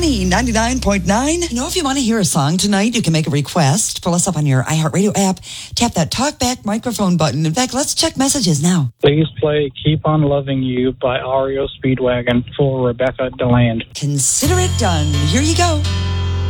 Money 99.9. You know, if you want to hear a song tonight, you can make a request. Pull us up on your iHeartRadio app. Tap that talkback microphone button. In fact, let's check messages now. Please play Keep on Loving You by REO Speedwagon for Rebecca DeLand. Consider it done. Here you go.